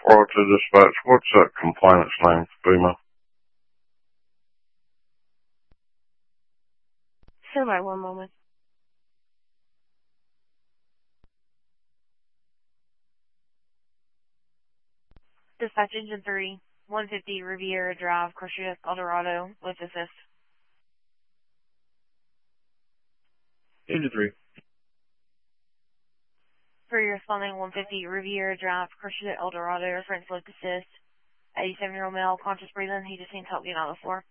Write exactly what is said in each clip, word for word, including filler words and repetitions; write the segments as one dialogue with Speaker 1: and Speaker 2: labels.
Speaker 1: four oh two dispatch. What's that complainant's name, FEMA?
Speaker 2: Stand by one moment. Dispatch Engine three, one fifty Riviera Drive, Crucia, Eldorado, with assist.
Speaker 3: Engine three.
Speaker 2: For your responding one fifty Riviera Drive, Crucia, Eldorado, reference lift assist. eighty-seven-year-old male, conscious breathing. He just needs help getting out of the floor.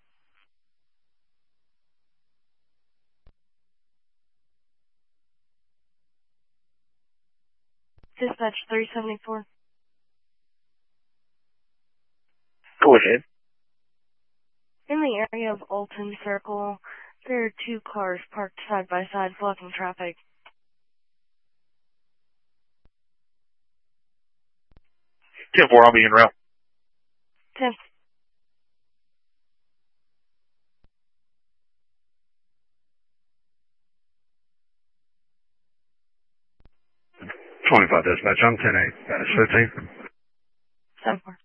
Speaker 2: Dispatch three seventy-four.
Speaker 3: Go ahead.
Speaker 2: In the area of Alton Circle, there are two cars parked side by side blocking traffic.
Speaker 3: ten four, I'll be en route.
Speaker 2: ten.
Speaker 3: twenty-five dispatch, I'm ten eight. That is fifteen.
Speaker 2: seven four.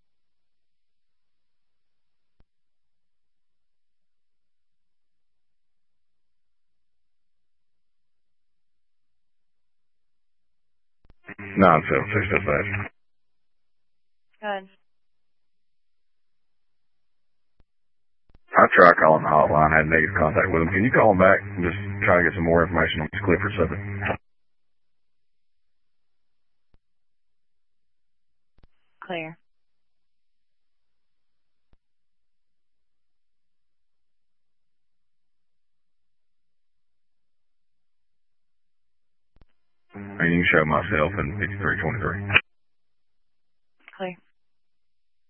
Speaker 3: nine seven six dispatch.
Speaker 2: Good.
Speaker 3: I tried calling the hotline, had negative contact with them. Can you call them back and just try to get some more information on this Clifford subject?
Speaker 2: Clear.
Speaker 3: And you can show myself in fifty-three twenty-three.